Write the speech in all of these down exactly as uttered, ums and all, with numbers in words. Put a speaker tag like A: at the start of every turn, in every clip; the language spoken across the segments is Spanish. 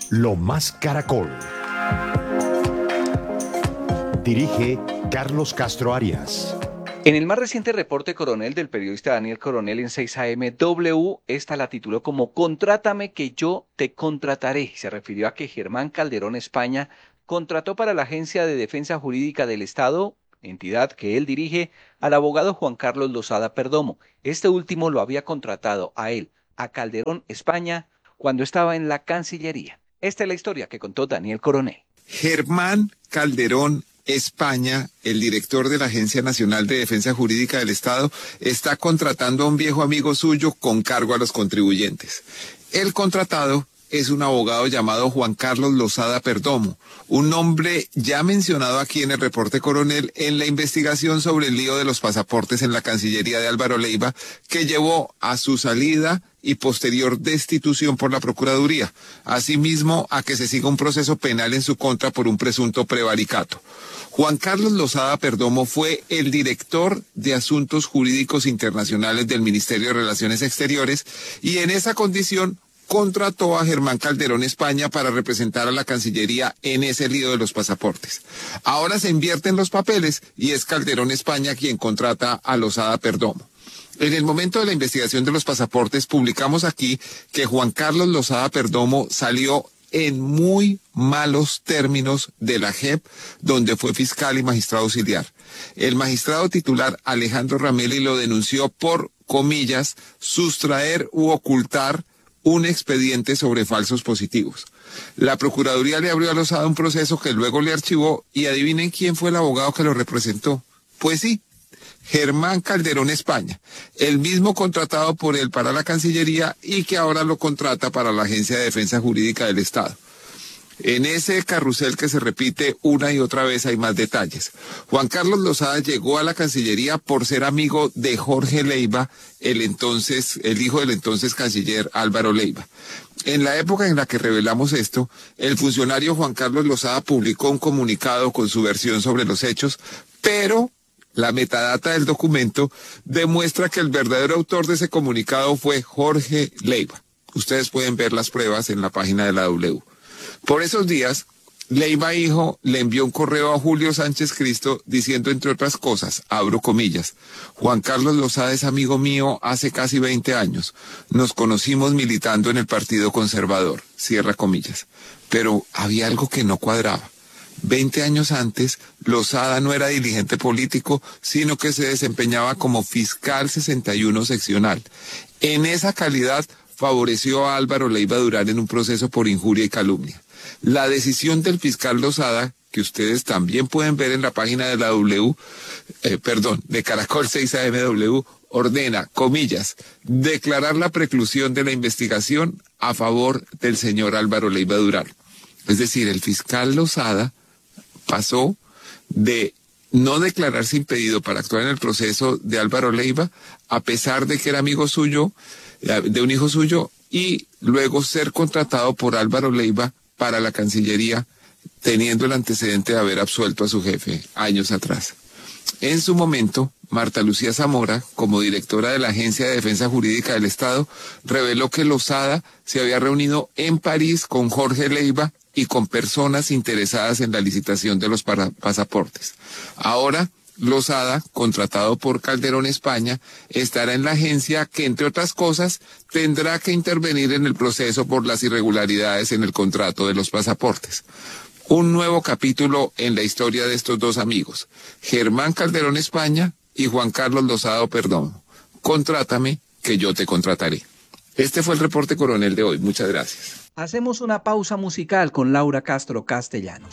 A: Lo Más Caracol. Dirige Carlos Castro Arias.
B: En el más reciente reporte Coronel del periodista Daniel Coronel en seis A M W, esta la tituló como "Contrátame que yo te contrataré". Se refirió a que Germán Calderón España contrató para la Agencia de Defensa Jurídica del Estado, entidad que él dirige, al abogado Juan Carlos Lozada Perdomo. Este último lo había contratado a él, a Calderón España, cuando estaba en la Cancillería. Esta es la historia que contó Daniel Coronel.
C: Germán Calderón España, el director de la Agencia Nacional de Defensa Jurídica del Estado, está contratando a un viejo amigo suyo con cargo a los contribuyentes. El contratado es un abogado llamado Juan Carlos Lozada Perdomo, un nombre ya mencionado aquí en el reporte Coronel en la investigación sobre el lío de los pasaportes en la Cancillería de Álvaro Leiva, que llevó a su salida y posterior destitución por la Procuraduría, asimismo a que se siga un proceso penal en su contra por un presunto prevaricato. Juan Carlos Lozada Perdomo fue el director de Asuntos Jurídicos Internacionales del Ministerio de Relaciones Exteriores y en esa condición contrató a Germán Calderón España para representar a la Cancillería en ese lío de los pasaportes. Ahora se invierten los papeles y es Calderón España quien contrata a Lozada Perdomo. En el momento de la investigación de los pasaportes publicamos aquí que Juan Carlos Lozada Perdomo salió en muy malos términos de la J E P, donde fue fiscal y magistrado auxiliar. El magistrado titular Alejandro Ramelli lo denunció por, comillas, sustraer u ocultar un expediente sobre falsos positivos. La Procuraduría le abrió a Lozada un proceso que luego le archivó y adivinen quién fue el abogado que lo representó. Pues sí, Germán Calderón España, el mismo contratado por él para la Cancillería y que ahora lo contrata para la Agencia de Defensa Jurídica del Estado. En ese carrusel que se repite una y otra vez hay más detalles. Juan Carlos Lozada llegó a la Cancillería por ser amigo de Jorge Leiva, el entonces, el hijo del entonces canciller Álvaro Leiva. En la época en la que revelamos esto, el funcionario Juan Carlos Lozada publicó un comunicado con su versión sobre los hechos, pero la metadata del documento demuestra que el verdadero autor de ese comunicado fue Jorge Leiva. Ustedes pueden ver las pruebas en la página de la W. Por esos días, Leiva hijo le envió un correo a Julio Sánchez Cristo diciendo, entre otras cosas, abro comillas, Juan Carlos Lozada es amigo mío hace casi veinte años. Nos conocimos militando en el Partido Conservador, cierra comillas. Pero había algo que no cuadraba. Veinte años antes, Lozada no era dirigente político, sino que se desempeñaba como fiscal sesenta y uno seccional. En esa calidad, favoreció a Álvaro Leiva Durán en un proceso por injuria y calumnia. La decisión del fiscal Lozada, que ustedes también pueden ver en la página de la W, eh, perdón, de Caracol seis A M W, ordena, comillas, declarar la preclusión de la investigación a favor del señor Álvaro Leiva Durán. Es decir, el fiscal Lozada pasó de no declararse impedido para actuar en el proceso de Álvaro Leiva, a pesar de que era amigo suyo, de un hijo suyo, y luego ser contratado por Álvaro Leiva para la Cancillería, teniendo el antecedente de haber absuelto a su jefe años atrás. En su momento, Marta Lucía Zamora, como directora de la Agencia de Defensa Jurídica del Estado, reveló que Lozada se había reunido en París con Jorge Leiva y con personas interesadas en la licitación de los para- pasaportes. Ahora, Lozada, contratado por Calderón España, estará en la agencia que, entre otras cosas, tendrá que intervenir en el proceso por las irregularidades en el contrato de los pasaportes. Un nuevo capítulo en la historia de estos dos amigos, Germán Calderón España y Juan Carlos Lozada Perdomo. Contrátame, que yo te contrataré. Este fue el reporte Coronel de hoy. Muchas gracias.
B: Hacemos una pausa musical con Laura Castro Castellanos.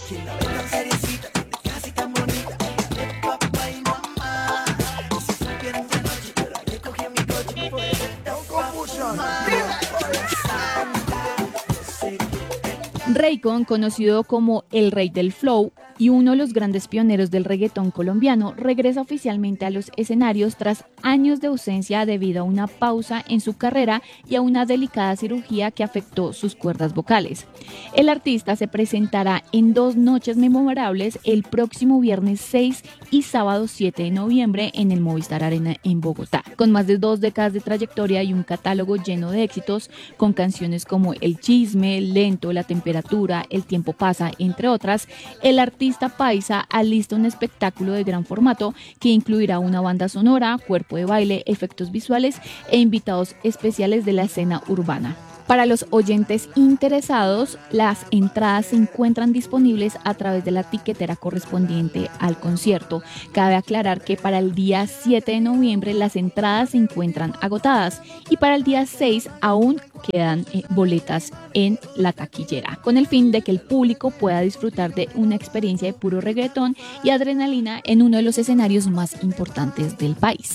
D: Raycon, conocido como el rey del flow, y uno de los grandes pioneros del reggaetón colombiano, regresa oficialmente a los escenarios tras años de ausencia debido a una pausa en su carrera y a una delicada cirugía que afectó sus cuerdas vocales. El artista se presentará en dos noches memorables el próximo viernes seis y sábado siete de noviembre en el Movistar Arena en Bogotá. Con más de dos décadas de trayectoria y un catálogo lleno de éxitos, con canciones como El Chisme, Lento, La Temperatura, El Tiempo Pasa, entre otras, el artista paisa alista un espectáculo de gran formato que incluirá una banda sonora, cuerpo de baile, efectos visuales e invitados especiales de la escena urbana. Para los oyentes interesados, las entradas se encuentran disponibles a través de la tiquetera correspondiente al concierto. Cabe aclarar que para el día siete de noviembre las entradas se encuentran agotadas y para el día seis aún quedan eh, boletas en la taquillera, con el fin de que el público pueda disfrutar de una experiencia de puro reggaetón y adrenalina en uno de los escenarios más importantes del país.